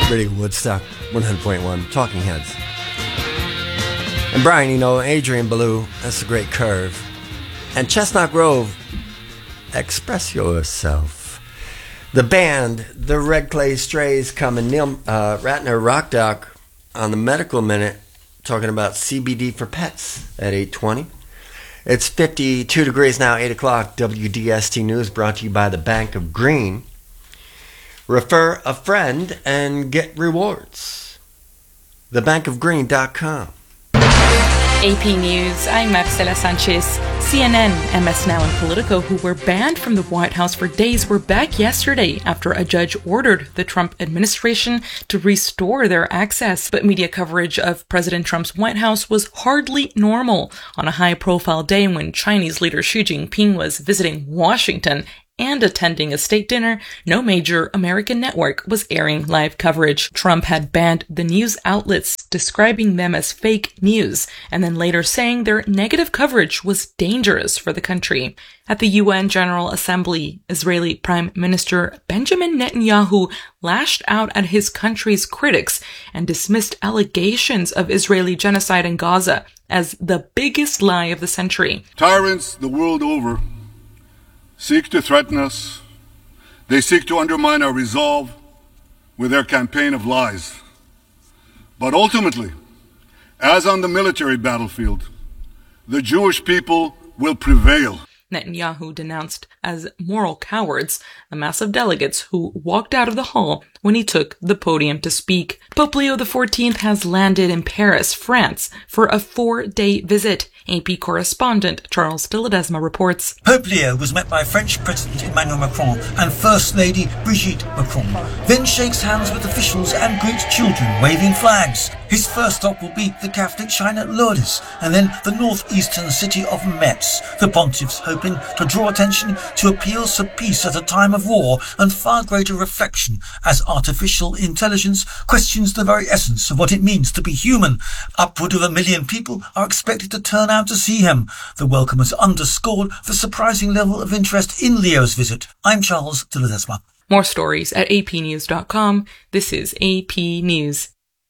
Radio Woodstock 100.1, Talking Heads. And Brian, you know, Adrian Belew, that's a great curve. And Chestnut Grove, Express Yourself. The band, the Red Clay Strays, coming. Neil Ratner Rock Doc on the Medical Minute, talking about CBD for pets at 8:20. It's 52 degrees now, 8 o'clock. WDST News brought to you by the Bank of Green. Refer a friend and get rewards. TheBankofGreen.com. AP News, I'm Marcela Sanchez. CNN, MS Now, and Politico, who were banned from the White House for days, were back yesterday after a judge ordered the Trump administration to restore their access. But media coverage of President Trump's White House was hardly normal on a high-profile day when Chinese leader Xi Jinping was visiting Washington and attending a state dinner. No major American network was airing live coverage. Trump had banned the news outlets, describing them as fake news, and then later saying their negative coverage was dangerous for the country. At the UN General Assembly, Israeli Prime Minister Benjamin Netanyahu lashed out at his country's critics and dismissed allegations of Israeli genocide in Gaza as the biggest lie of the century. Tyrants the world over seek to threaten us. They seek to undermine our resolve with their campaign of lies. But ultimately, as on the military battlefield, the Jewish people will prevail. Netanyahu denounced as moral cowards a mass of delegates who walked out of the hall when he took the podium to speak. Pope Leo XIV has landed in Paris, France, for a 4-day visit. AP correspondent Charles de Ledesma reports. Pope Leo was met by French President Emmanuel Macron and First Lady Brigitte Macron, then shakes hands with officials and greets children waving flags. His first stop will be the Catholic shrine at Lourdes and then the northeastern city of Metz. The pontiff's hoping to draw attention to appeals for peace at a time of war and far greater reflection as artificial intelligence questions the very essence of what it means to be human. Upward of 1 million people are expected to turn out to see him. The welcome has underscored the surprising level of interest in Leo's visit. I'm Charles de Ledesma. More stories at apnews.com. This is AP News.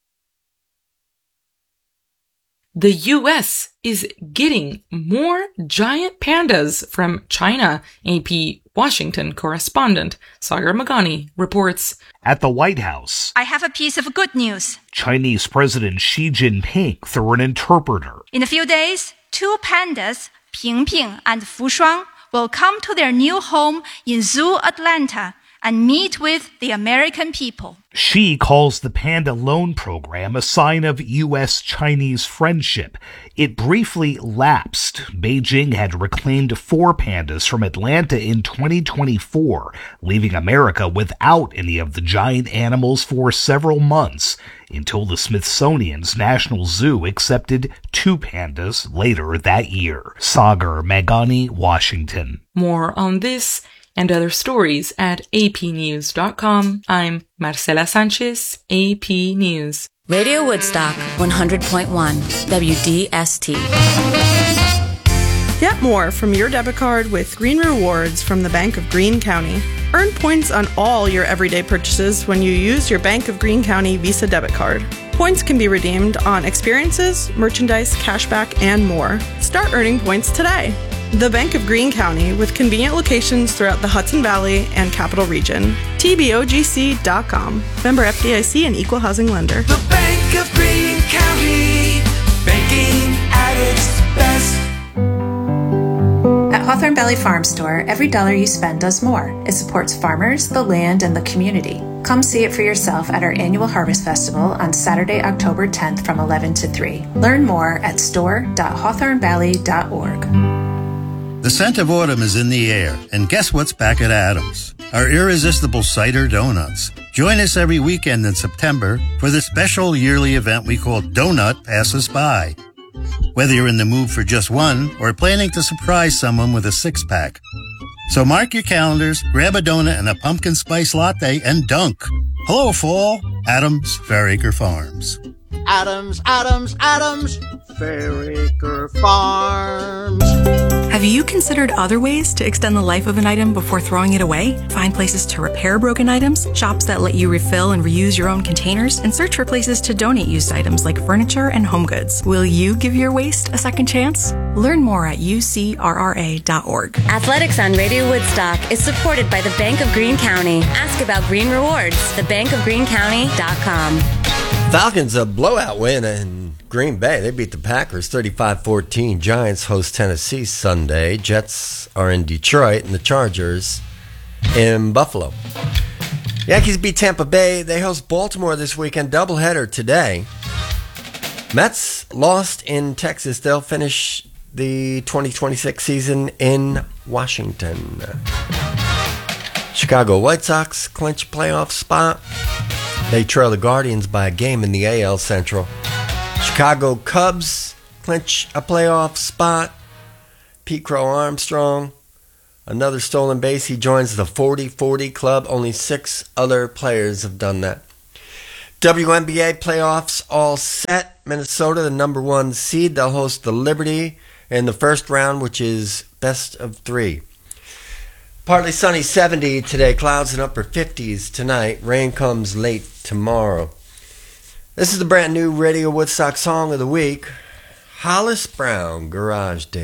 The U.S. is getting more giant pandas from China. AP Washington correspondent Sagar Magani reports. At the White House, I have a piece of good news. Chinese President Xi Jinping through an interpreter. In a few days, 2 pandas, Ping Ping and Fu Shuang, will come to their new home in Zoo Atlanta and meet with the American people. Xi calls the Panda Loan Program a sign of U.S.-Chinese friendship. It briefly lapsed. Beijing had reclaimed 4 pandas from Atlanta in 2024, leaving America without any of the giant animals for several months, until the Smithsonian's National Zoo accepted 2 pandas later that year. Sagar Magani, Washington. More on this and other stories at apnews.com. I'm Marcela Sanchez, AP News. Radio Woodstock 100.1 WDST. Get more from your debit card with Green Rewards from the Bank of Greene County. Earn points on all your everyday purchases when you use your Bank of Greene County Visa debit card. Points can be redeemed on experiences, merchandise, cashback, and more. Start earning points today. The Bank of Greene County, with convenient locations throughout the Hudson Valley and Capital Region. TBOGC.com. Member FDIC and Equal Housing Lender. The Bank of Greene County, banking at its best. At Hawthorne Valley Farm Store, every dollar you spend does more. It supports farmers, the land, and the community. Come see it for yourself at our annual Harvest Festival on Saturday, October 10th from 11 to 3. Learn more at store.hawthornevalley.org. The scent of autumn is in the air, and guess what's back at Adams? Our irresistible cider donuts. Join us every weekend in September for the special yearly event we call Donut Pass Us By. Whether you're in the mood for just one or planning to surprise someone with a 6-pack. So mark your calendars, grab a donut and a pumpkin spice latte, and dunk. Hello, fall. Adams Fairacre Farms. Adams, Adams, Adams, Fairacre Farms. Have you considered other ways to extend the life of an item before throwing it away? Find places to repair broken items, shops that let you refill and reuse your own containers, and search for places to donate used items like furniture and home goods. Will you give your waste a second chance? Learn more at ucrra.org. Athletics on Radio Woodstock is supported by the Bank of Greene County. Ask about Green Rewards, thebankofgreenecounty.com. Falcons a blowout win in Green Bay. They beat the Packers 35-14. Giants host Tennessee Sunday. Jets are in Detroit, and the Chargers in Buffalo. Yankees beat Tampa Bay. They host Baltimore this weekend. Doubleheader today. Mets lost in Texas. They'll finish the 2026 season in Washington. Chicago White Sox clinch a playoff spot. They trail the Guardians by a game in the AL Central. Chicago Cubs clinch a playoff spot. Pete Crow Armstrong, another stolen base. He joins the 40-40 club. Only 6 other players have done that. WNBA playoffs all set. Minnesota, the number 1 seed. They'll host the Liberty in the first round, which is best of 3. Partly sunny, 70 today. Clouds and upper 50s tonight. Rain comes late tomorrow. This is the brand new Radio Woodstock Song of the Week. Hollis Brown, Garage Day.